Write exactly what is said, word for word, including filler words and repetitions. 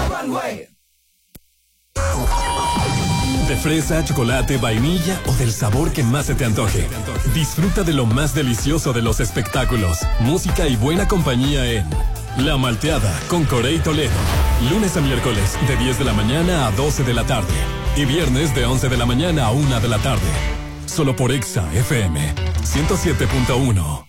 De fresa, chocolate, vainilla o del sabor que más se te antoje. Disfruta de lo más delicioso de los espectáculos, música y buena compañía en La Malteada con Corey Toledo. Lunes a miércoles de diez de la mañana a doce de la tarde. Y viernes de once de la mañana a una de la tarde. Solo por Exa F M ciento siete punto uno.